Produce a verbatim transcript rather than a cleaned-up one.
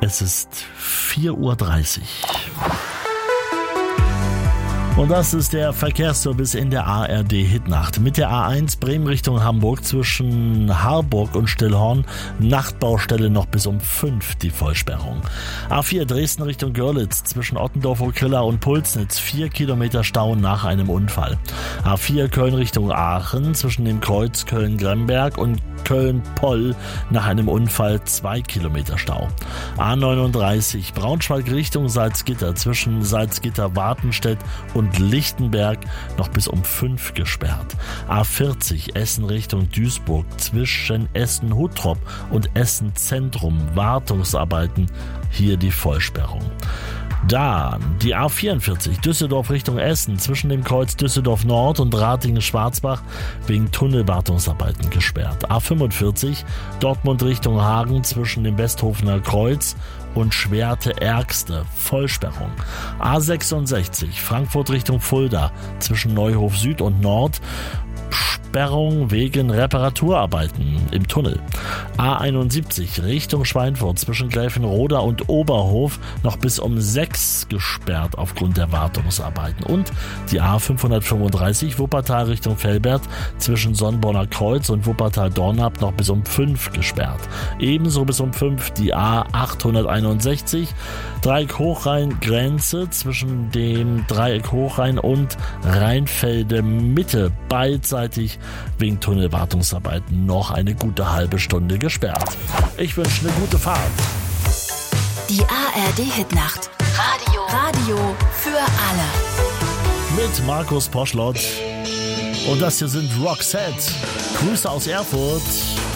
Es ist vier Uhr dreißig. Und das ist der Verkehrsservice in der A R D-Hitnacht. Mit der A eins Bremen Richtung Hamburg zwischen Harburg und Stillhorn. Nachtbaustelle noch bis um fünf die Vollsperrung. A vier Dresden Richtung Görlitz zwischen Ottendorf-Okrilla und Pulsnitz. vier Kilometer Stau nach einem Unfall. A vier Köln Richtung Aachen zwischen dem Kreuz Köln-Gremberg und Köln-Poll nach einem Unfall. zwei Kilometer Stau. A neununddreißig Braunschweig Richtung Salzgitter zwischen Salzgitter-Wartenstedt und Lichtenberg noch bis um fünf gesperrt. A vierzig Essen Richtung Duisburg zwischen Essen-Huttrop und Essen-Zentrum Wartungsarbeiten, hier die Vollsperrung. Dann die A vierundvierzig Düsseldorf Richtung Essen zwischen dem Kreuz Düsseldorf Nord und Ratingen-Schwarzbach wegen Tunnelwartungsarbeiten gesperrt. A fünfundvierzig Dortmund Richtung Hagen zwischen dem Westhofener Kreuz und Schwerte-Ärgste Vollsperrung. A sechsundsechzig Frankfurt Richtung Fulda zwischen Neuhof Süd und Nord Sperrung wegen Reparaturarbeiten im Tunnel. A einundsiebzig Richtung Schweinfurt zwischen Gräfenroda und Oberhof noch bis um sechs gesperrt aufgrund der Wartungsarbeiten. Und die A fünfhundertfünfunddreißig Wuppertal Richtung Velbert zwischen Sonnborner Kreuz und Wuppertal-Dornap noch bis um fünf gesperrt. Ebenso bis um fünf die A achthunderteinundsechzig Dreieck Hochrhein-Grenze zwischen dem Dreieck Hochrhein und Rheinfelde Mitte beidseitig wegen Tunnelwartungsarbeiten noch eine gute halbe Stunde gesperrt. Ich wünsche eine gute Fahrt. Die A R D-Hitnacht. Radio. Radio für alle. Mit Markus Poschlott. Und das hier sind Roxette. Grüße aus Erfurt.